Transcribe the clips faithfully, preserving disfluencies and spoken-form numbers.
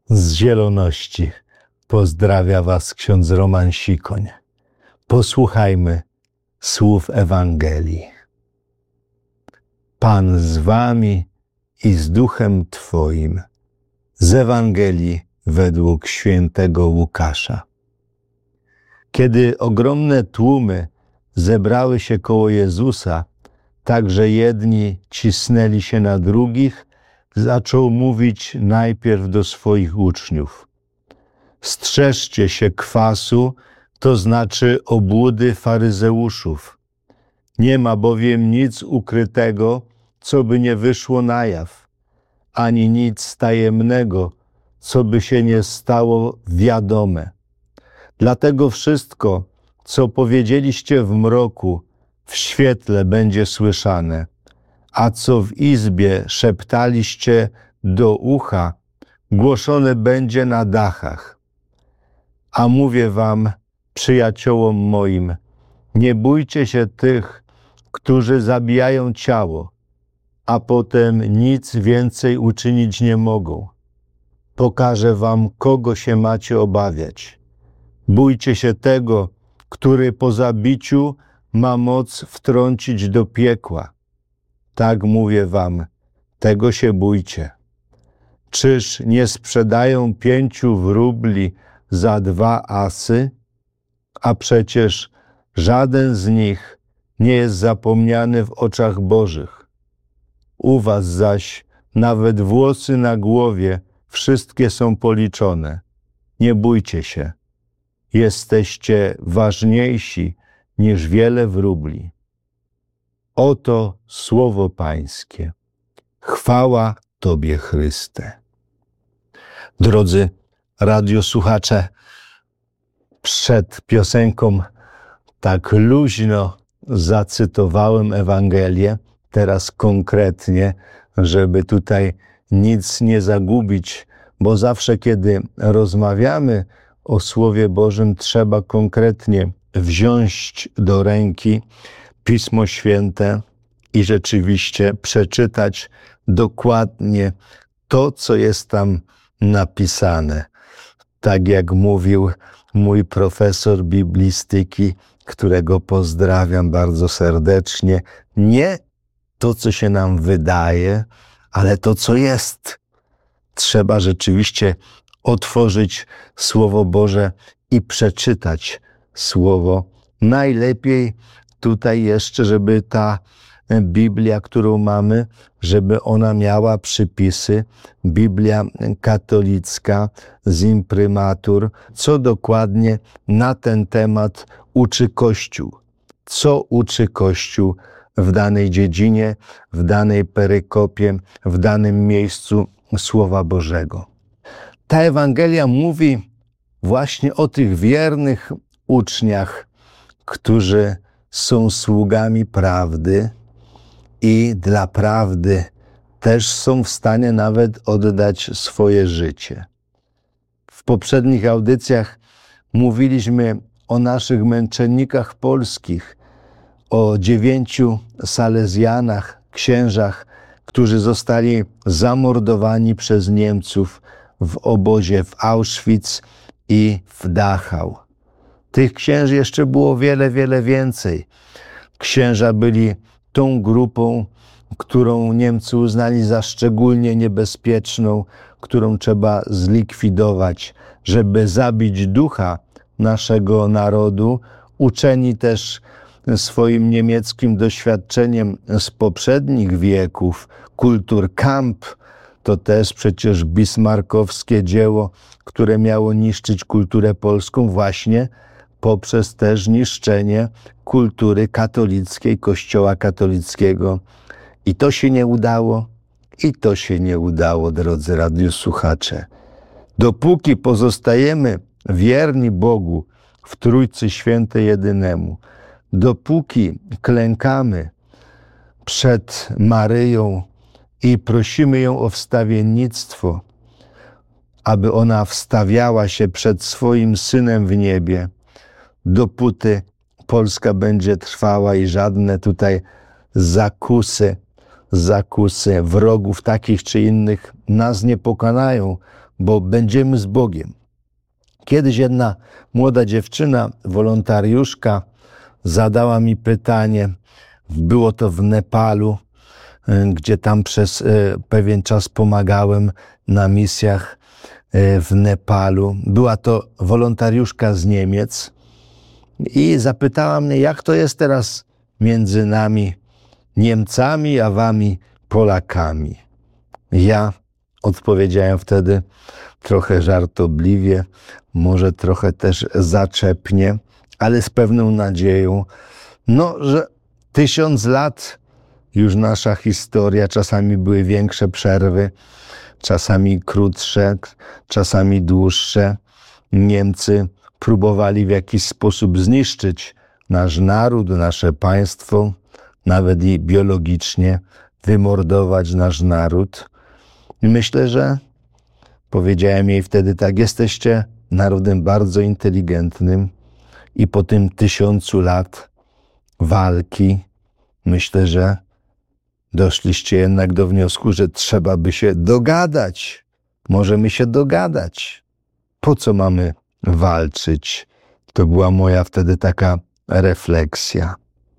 Z Zieloności pozdrawia Was ksiądz Roman Sikoń. Posłuchajmy słów Ewangelii. Pan z Wami i z Duchem Twoim. Z Ewangelii według świętego Łukasza. Kiedy ogromne tłumy zebrały się koło Jezusa, tak że jedni cisnęli się na drugich, zaczął mówić najpierw do swoich uczniów. Strzeżcie się kwasu, to znaczy obłudy faryzeuszów. Nie ma bowiem nic ukrytego, co by nie wyszło na jaw, ani nic tajemnego, co by się nie stało wiadome. Dlatego wszystko, co powiedzieliście w mroku, w świetle będzie słyszane, a co w izbie szeptaliście do ucha, głoszone będzie na dachach. A mówię wam, przyjaciołom moim, nie bójcie się tych, którzy zabijają ciało, a potem nic więcej uczynić nie mogą. Pokażę wam, kogo się macie obawiać. Bójcie się tego, który po zabiciu ma moc wtrącić do piekła. Tak mówię wam, tego się bójcie. Czyż nie sprzedają pięciu wróbli za dwa asy? A przecież żaden z nich nie jest zapomniany w oczach Bożych. U was zaś nawet włosy na głowie wszystkie są policzone. Nie bójcie się. Jesteście ważniejsi niż wiele wróbli. Oto słowo Pańskie. Chwała Tobie, Chryste. Drodzy radiosłuchacze, przed piosenką tak luźno zacytowałem Ewangelię, teraz konkretnie, żeby tutaj nic nie zagubić, bo zawsze, kiedy rozmawiamy o Słowie Bożym, trzeba konkretnie wziąć do ręki Pismo Święte i rzeczywiście przeczytać dokładnie to, co jest tam napisane. Tak jak mówił mój profesor biblistyki, którego pozdrawiam bardzo serdecznie, nie to, co się nam wydaje, ale to, co jest. Trzeba rzeczywiście otworzyć Słowo Boże i przeczytać Słowo. Najlepiej tutaj jeszcze, żeby ta Biblia, którą mamy, żeby ona miała przypisy. Biblia katolicka z imprymatur, co dokładnie na ten temat uczy Kościół. Co uczy Kościół w danej dziedzinie, w danej perykopie, w danym miejscu Słowa Bożego. Ta Ewangelia mówi właśnie o tych wiernych uczniach, którzy są sługami prawdy i dla prawdy też są w stanie nawet oddać swoje życie. W poprzednich audycjach mówiliśmy o naszych męczennikach polskich, o dziewięciu salezjanach, księżach, którzy zostali zamordowani przez Niemców w obozie w Auschwitz i w Dachau. Tych księży jeszcze było wiele, wiele więcej. Księża byli tą grupą, którą Niemcy uznali za szczególnie niebezpieczną, którą trzeba zlikwidować, żeby zabić ducha naszego narodu. Uczeni też swoim niemieckim doświadczeniem z poprzednich wieków, Kulturkampf, to też przecież bismarckowskie dzieło, które miało niszczyć kulturę polską właśnie poprzez też niszczenie kultury katolickiej, Kościoła katolickiego. I to się nie udało, i to się nie udało, drodzy radiosłuchacze. Dopóki pozostajemy wierni Bogu w Trójcy Świętej Jedynemu, dopóki klękamy przed Maryją i prosimy ją o wstawiennictwo, aby ona wstawiała się przed swoim Synem w niebie, dopóty Polska będzie trwała i żadne tutaj zakusy, zakusy wrogów takich czy innych nas nie pokonają, bo będziemy z Bogiem. Kiedyś jedna młoda dziewczyna, wolontariuszka, zadała mi pytanie, było to w Nepalu, gdzie tam przez pewien czas pomagałem na misjach w Nepalu. Była to wolontariuszka z Niemiec i zapytała mnie, jak to jest teraz między nami Niemcami, a wami Polakami. Ja odpowiedziałem wtedy trochę żartobliwie, może trochę też zaczepnie, ale z pewną nadzieją, no, że tysiąc lat już nasza historia, czasami były większe przerwy, czasami krótsze, czasami dłuższe. Niemcy próbowali w jakiś sposób zniszczyć nasz naród, nasze państwo, nawet i biologicznie wymordować nasz naród. I myślę, że powiedziałem jej wtedy tak, jesteście narodem bardzo inteligentnym i po tym tysiącu lat walki myślę, że doszliście jednak do wniosku, że trzeba by się dogadać. Możemy się dogadać. Po co mamy walczyć? To była moja wtedy taka refleksja.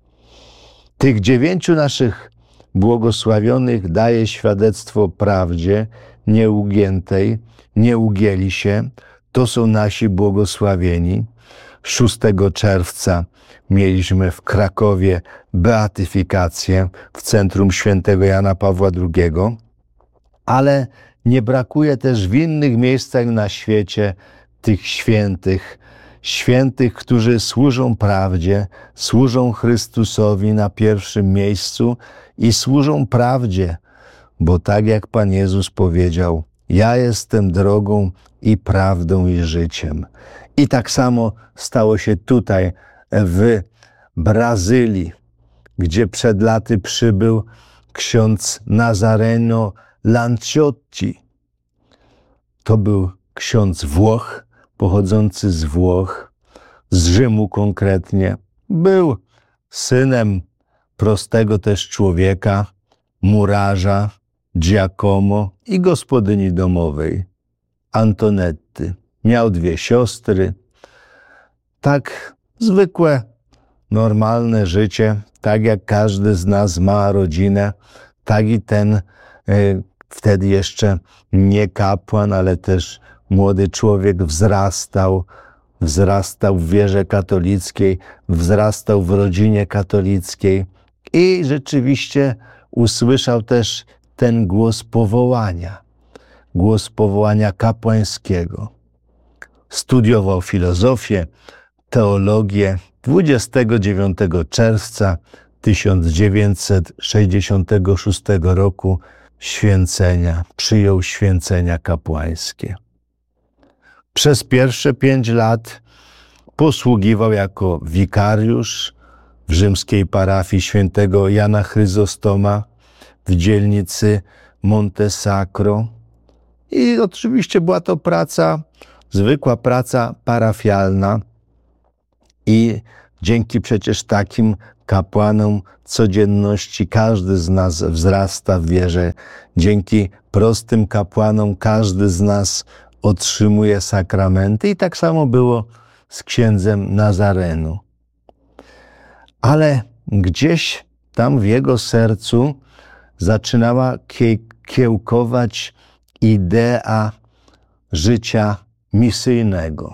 Tych dziewięciu naszych błogosławionych daje świadectwo prawdzie nieugiętej, nie ugięli się. To są nasi błogosławieni. szóstego czerwca mieliśmy w Krakowie beatyfikację w Centrum Świętego Jana Pawła drugiego, ale nie brakuje też w innych miejscach na świecie tych świętych, świętych, którzy służą prawdzie, służą Chrystusowi na pierwszym miejscu i służą prawdzie, bo tak jak Pan Jezus powiedział, ja jestem drogą i prawdą i życiem. I tak samo stało się tutaj w Brazylii, gdzie przed laty przybył ksiądz Nazareno Lanciotti. To był ksiądz Włoch, pochodzący z Włoch, z Rzymu konkretnie. Był synem prostego też człowieka, murarza, Giacomo i gospodyni domowej, Antonetty. Miał dwie siostry. Tak zwykłe, normalne życie, tak jak każdy z nas ma rodzinę, tak i ten y, wtedy jeszcze nie kapłan, ale też młody człowiek wzrastał, wzrastał w wierze katolickiej, wzrastał w rodzinie katolickiej i rzeczywiście usłyszał też ten głos powołania, głos powołania kapłańskiego. Studiował filozofię, teologię. dwudziestego dziewiątego czerwca tysiąc dziewięćset sześćdziesiątego szóstego roku święcenia, przyjął święcenia kapłańskie. Przez pierwsze pięć lat posługiwał jako wikariusz w rzymskiej parafii świętego Jana Chryzostoma w dzielnicy Monte Sacro. I oczywiście była to praca, zwykła praca parafialna i dzięki przecież takim kapłanom codzienności każdy z nas wzrasta w wierze. Dzięki prostym kapłanom każdy z nas otrzymuje sakramenty i tak samo było z księdzem Nazarenu. Ale gdzieś tam w jego sercu zaczynała kiełkować idea życia misyjnego.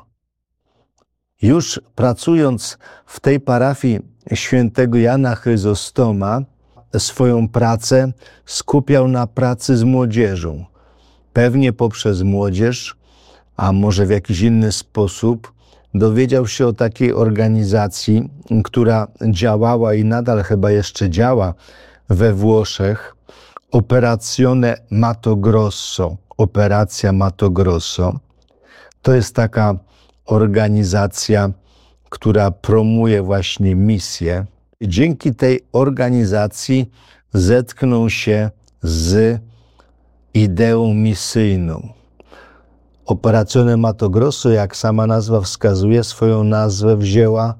Już pracując w tej parafii świętego Jana Chryzostoma, swoją pracę skupiał na pracy z młodzieżą. Pewnie poprzez młodzież, a może w jakiś inny sposób, dowiedział się o takiej organizacji, która działała i nadal chyba jeszcze działa we Włoszech, Operazione Mato Grosso. Operacja Mato Grosso. To jest taka organizacja, która promuje właśnie misję. I dzięki tej organizacji zetknął się z ideą misyjną. Operazione Mato Grosso, jak sama nazwa wskazuje, swoją nazwę wzięła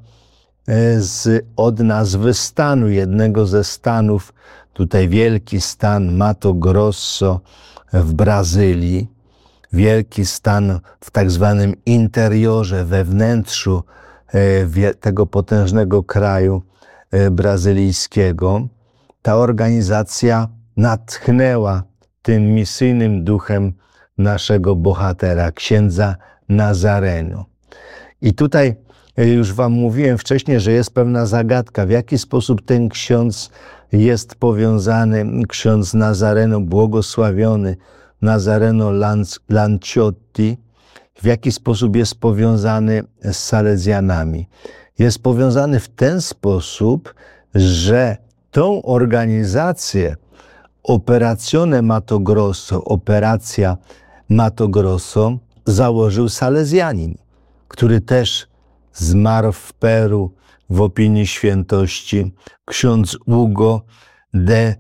z, od nazwy stanu, jednego ze stanów, tutaj wielki stan Mato Grosso w Brazylii. wielki stan w tak zwanym interiorze, we wnętrzu tego potężnego kraju brazylijskiego. Ta organizacja natchnęła tym misyjnym duchem naszego bohatera, księdza Nazareno. I tutaj już wam mówiłem wcześniej, że jest pewna zagadka, w jaki sposób ten ksiądz jest powiązany, ksiądz Nazareno, błogosławiony Nazareno Lanciotti, w jaki sposób jest powiązany z Salezjanami. Jest powiązany w ten sposób, że tą organizację Operazione Mato Grosso, operacja Mato Grosso, założył Salezjanin, który też zmarł w Peru w opinii świętości, ksiądz Ugo de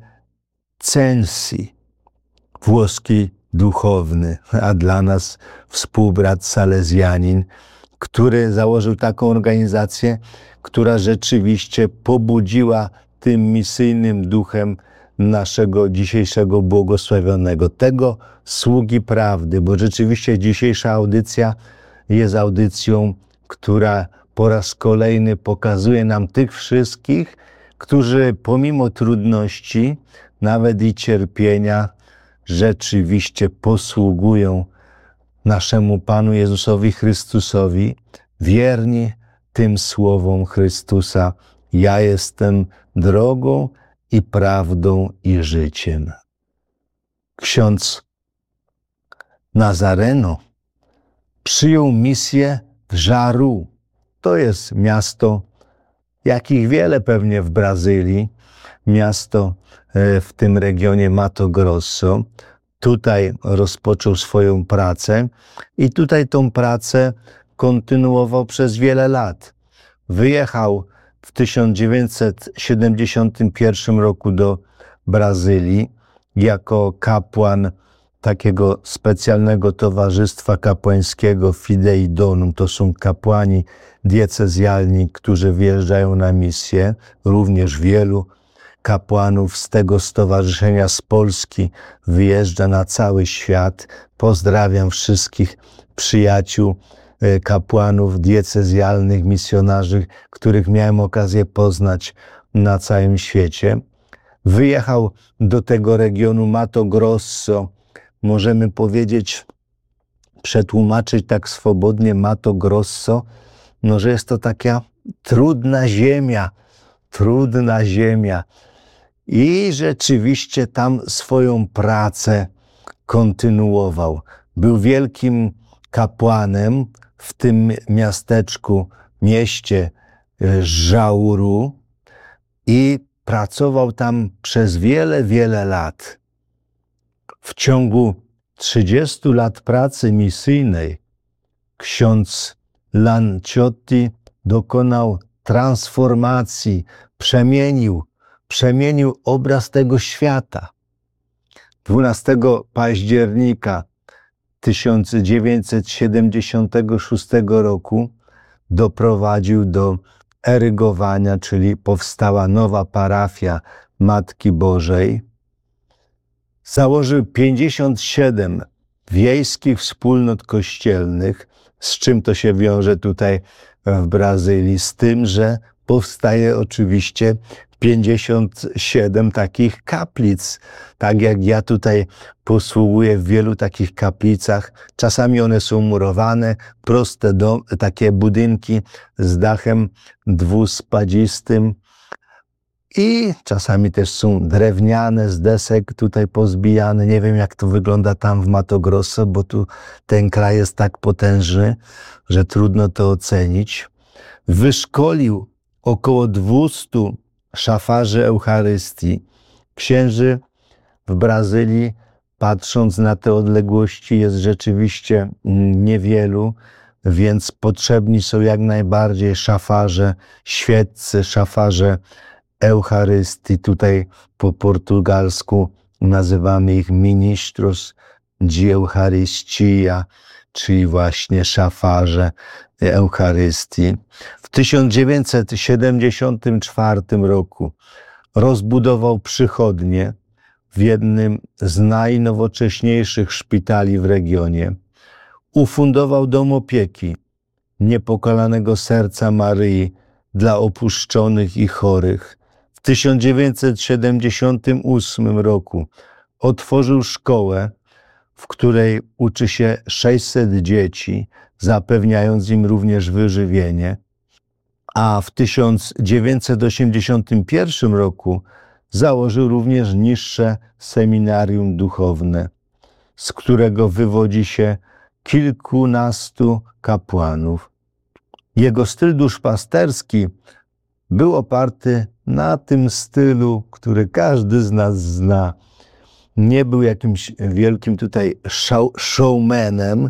Censi, włoski duchowny, a dla nas współbrat Salezjanin, który założył taką organizację, która rzeczywiście pobudziła tym misyjnym duchem naszego dzisiejszego błogosławionego, tego sługi prawdy, bo rzeczywiście dzisiejsza audycja jest audycją, która po raz kolejny pokazuje nam tych wszystkich, którzy pomimo trudności, nawet i cierpienia, rzeczywiście posługują naszemu Panu Jezusowi Chrystusowi, wierni tym słowom Chrystusa: ja jestem drogą i prawdą i życiem. Ksiądz Nazareno przyjął misję w Jaru. To jest miasto, jakich wiele pewnie w Brazylii, miasto w tym regionie Mato Grosso. Tutaj rozpoczął swoją pracę i tutaj tą pracę kontynuował przez wiele lat. Wyjechał w tysiąc dziewięćset siedemdziesiątym pierwszym roku do Brazylii jako kapłan takiego specjalnego towarzystwa kapłańskiego Fidei Donum. To są kapłani diecezjalni, którzy wyjeżdżają na misję. Również wielu kapłanów z tego stowarzyszenia z Polski wyjeżdża na cały świat. Pozdrawiam wszystkich przyjaciół kapłanów diecezjalnych, misjonarzy, których miałem okazję poznać na całym świecie. Wyjechał do tego regionu Mato Grosso. Możemy powiedzieć, przetłumaczyć tak swobodnie Mato Grosso, no, że jest to taka trudna ziemia, trudna ziemia. I rzeczywiście tam swoją pracę kontynuował. Był wielkim kapłanem w tym miasteczku, mieście Jauru i pracował tam przez wiele, wiele lat. W ciągu trzydziestu lat pracy misyjnej ksiądz Lanciotti dokonał transformacji, przemienił, przemienił obraz tego świata. dwunastego października tysiąc dziewięćset siedemdziesiątego szóstego roku doprowadził do erygowania, czyli powstała nowa parafia Matki Bożej. Założył pięćdziesiąt siedem wiejskich wspólnot kościelnych. Z czym to się wiąże tutaj w Brazylii? Z tym, że powstaje oczywiście pięćdziesiąt siedem takich kaplic. Tak jak ja tutaj posługuję w wielu takich kaplicach. Czasami one są murowane, proste dom, takie budynki z dachem dwuspadzistym. I czasami też są drewniane, z desek tutaj pozbijane. Nie wiem, jak to wygląda tam w Mato Grosso, bo tu ten kraj jest tak potężny, że trudno to ocenić. Wyszkolił około dwustu szafarzy Eucharystii. Księży w Brazylii, patrząc na te odległości, jest rzeczywiście niewielu, więc potrzebni są jak najbardziej szafarze, świeccy, szafarze Eucharystii. Tutaj po portugalsku nazywamy ich ministros de Eucharistia, czyli właśnie szafarze Eucharystii. W tysiąc dziewięćset siedemdziesiątym czwartym roku rozbudował przychodnię w jednym z najnowocześniejszych szpitali w regionie. Ufundował dom opieki Niepokalanego Serca Maryi dla opuszczonych i chorych. W tysiąc dziewięćset siedemdziesiątym ósmym roku otworzył szkołę, w której uczy się sześćset dzieci, zapewniając im również wyżywienie. A w tysiąc dziewięćset osiemdziesiątym pierwszym roku założył również niższe seminarium duchowne, z którego wywodzi się kilkunastu kapłanów. Jego styl duszpasterski był oparty na tym stylu, który każdy z nas zna. Nie był jakimś wielkim tutaj show, showmanem,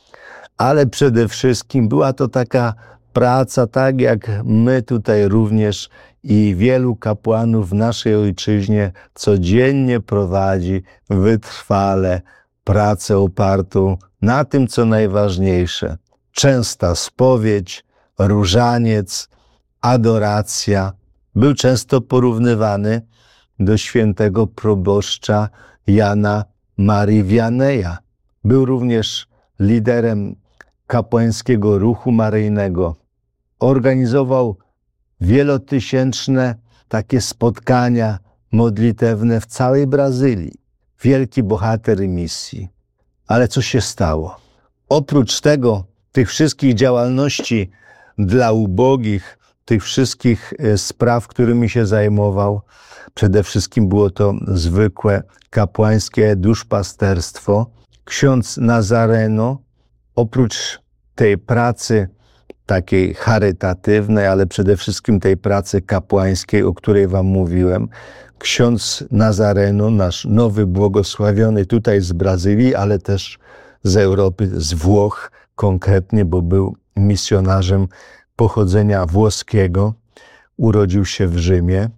ale przede wszystkim była to taka praca, tak jak my tutaj również i wielu kapłanów w naszej ojczyźnie codziennie prowadzi wytrwale pracę opartą na tym, co najważniejsze. Częsta spowiedź, różaniec, adoracja. Był często porównywany do świętego proboszcza Jana Marii Wianeja. Był również liderem kapłańskiego ruchu maryjnego. Organizował wielotysięczne takie spotkania modlitewne w całej Brazylii. Wielki bohater misji. Ale co się stało? Oprócz tego, tych wszystkich działalności dla ubogich, tych wszystkich spraw, którymi się zajmował, przede wszystkim było to zwykłe kapłańskie duszpasterstwo. Ksiądz Nazareno, oprócz tej pracy takiej charytatywnej, ale przede wszystkim tej pracy kapłańskiej, o której wam mówiłem, ksiądz Nazareno, nasz nowy błogosławiony tutaj z Brazylii, ale też z Europy, z Włoch konkretnie, bo był misjonarzem pochodzenia włoskiego, urodził się w Rzymie.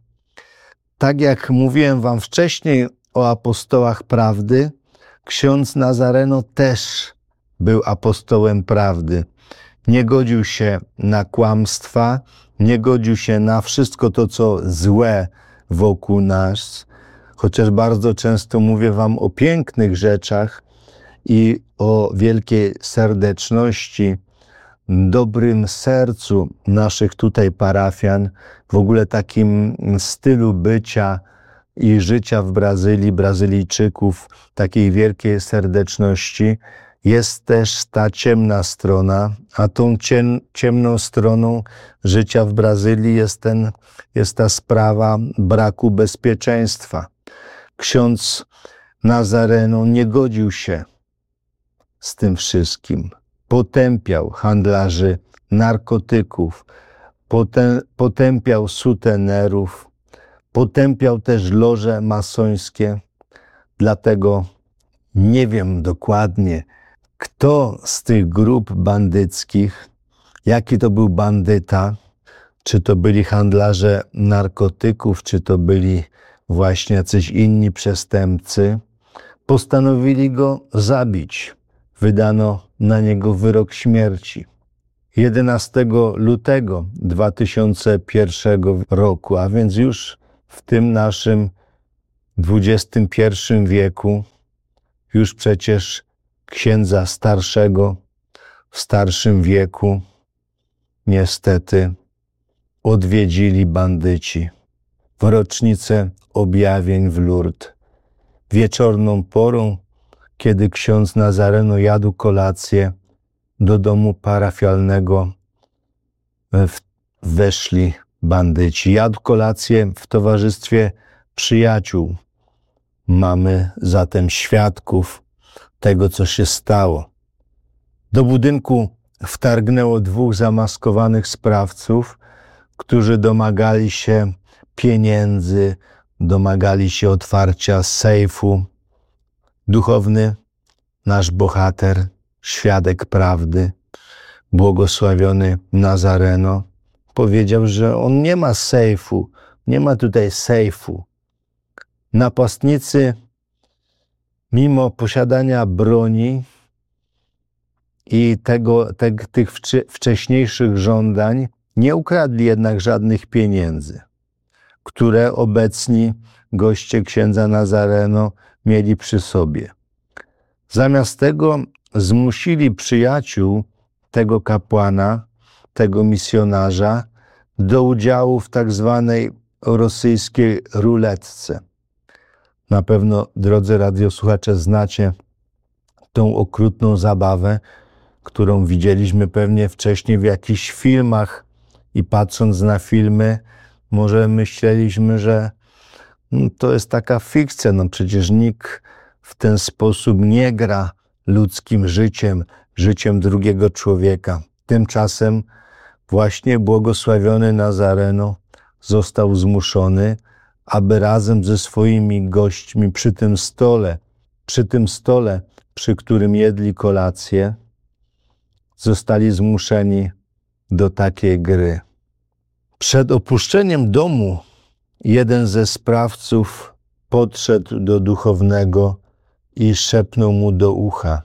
Tak jak mówiłem wam wcześniej o apostołach prawdy, ksiądz Nazareno też był apostołem prawdy. Nie godził się na kłamstwa, nie godził się na wszystko to, co złe wokół nas, chociaż bardzo często mówię wam o pięknych rzeczach i o wielkiej serdeczności, dobrym sercu naszych tutaj parafian, w ogóle takim stylu bycia i życia w Brazylii, Brazylijczyków, takiej wielkiej serdeczności, jest też ta ciemna strona, a tą ciem, ciemną stroną życia w Brazylii jest, ten, jest ta sprawa braku bezpieczeństwa. Ksiądz Nazareno nie godził się z tym wszystkim. Potępiał handlarzy narkotyków, potę, potępiał sutenerów, potępiał też loże masońskie. Dlatego nie wiem dokładnie, kto z tych grup bandyckich, jaki to był bandyta, czy to byli handlarze narkotyków, czy to byli właśnie jacyś inni przestępcy, postanowili go zabić. Wydano na niego wyrok śmierci. jedenastego lutego dwa tysiące pierwszego roku, a więc już w tym naszym dwudziestym pierwszym wieku, już przecież księdza starszego w starszym wieku niestety odwiedzili bandyci w rocznicę objawień w Lourdes. Wieczorną porą, kiedy ksiądz Nazareno jadł kolację, do domu parafialnego weszli bandyci. Jadł kolację w towarzystwie przyjaciół. Mamy zatem świadków tego, co się stało. Do budynku wtargnęło dwóch zamaskowanych sprawców, którzy domagali się pieniędzy, domagali się otwarcia sejfu. Duchowny, nasz bohater, świadek prawdy, błogosławiony Nazareno, powiedział, że on nie ma sejfu, nie ma tutaj sejfu. Napastnicy, mimo posiadania broni i tego, te, tych wcześniejszych żądań, nie ukradli jednak żadnych pieniędzy, które obecni goście księdza Nazareno mieli przy sobie. Zamiast tego zmusili przyjaciół tego kapłana, tego misjonarza do udziału w tak zwanej rosyjskiej ruletce. Na pewno, drodzy radiosłuchacze, znacie tą okrutną zabawę, którą widzieliśmy pewnie wcześniej w jakichś filmach i patrząc na filmy, może myśleliśmy, że no, to jest taka fikcja. No przecież nikt w ten sposób nie gra ludzkim życiem, życiem drugiego człowieka. Tymczasem właśnie błogosławiony Nazareno został zmuszony, aby razem ze swoimi gośćmi przy tym stole, przy tym stole, przy którym jedli kolację, zostali zmuszeni do takiej gry. Przed opuszczeniem domu jeden ze sprawców podszedł do duchownego i szepnął mu do ucha: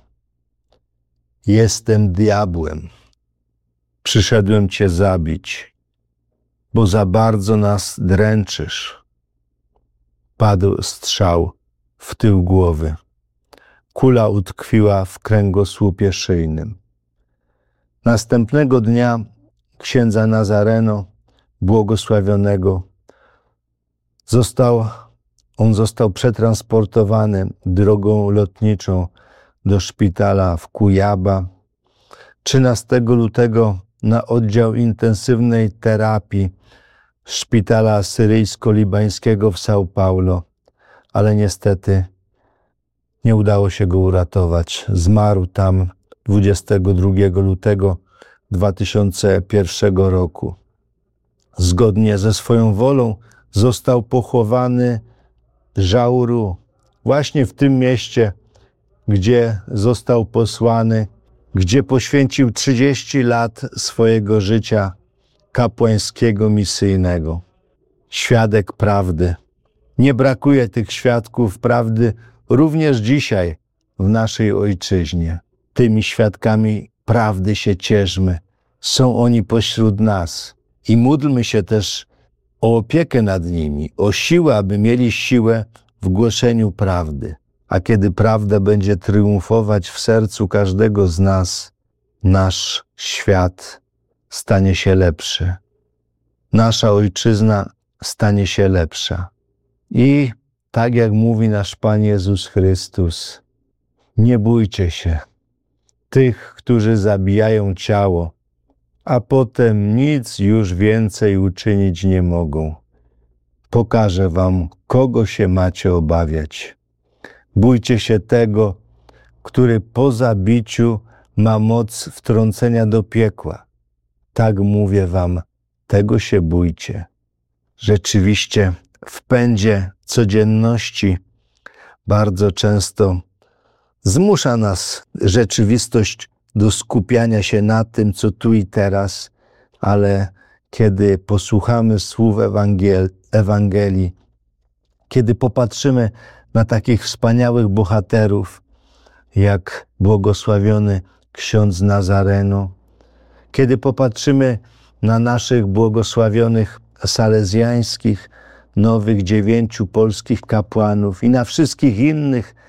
jestem diabłem. Przyszedłem cię zabić, bo za bardzo nas dręczysz. Padł strzał w tył głowy. Kula utkwiła w kręgosłupie szyjnym. Następnego dnia księdza Nazareno, błogosławionego, został, on został przetransportowany drogą lotniczą do szpitala w Kujaba. trzynastego lutego na oddział intensywnej terapii szpitala syryjsko-libańskiego w São Paulo, ale niestety nie udało się go uratować. Zmarł tam dwudziestego drugiego lutego dwa tysiące pierwszego roku. Zgodnie ze swoją wolą został pochowany Jauru, właśnie w tym mieście, gdzie został posłany, gdzie poświęcił trzydzieści lat swojego życia kapłańskiego, misyjnego. Świadek prawdy. Nie brakuje tych świadków prawdy również dzisiaj w naszej ojczyźnie. Tymi świadkami prawdy się cieszmy. Są oni pośród nas. I módlmy się też o opiekę nad nimi, o siłę, aby mieli siłę w głoszeniu prawdy. A kiedy prawda będzie triumfować w sercu każdego z nas, nasz świat stanie się lepszy. Nasza ojczyzna stanie się lepsza. I tak jak mówi nasz Pan Jezus Chrystus, nie bójcie się tych, którzy zabijają ciało, a potem nic już więcej uczynić nie mogą. Pokażę wam, kogo się macie obawiać. Bójcie się tego, który po zabiciu ma moc wtrącenia do piekła. Tak mówię wam, tego się bójcie. Rzeczywiście w pędzie codzienności bardzo często zmusza nas rzeczywistość do skupiania się na tym, co tu i teraz, ale kiedy posłuchamy słów Ewangel- Ewangelii, kiedy popatrzymy na takich wspaniałych bohaterów, jak błogosławiony ksiądz Nazareno, kiedy popatrzymy na naszych błogosławionych salezjańskich, nowych dziewięciu polskich kapłanów i na wszystkich innych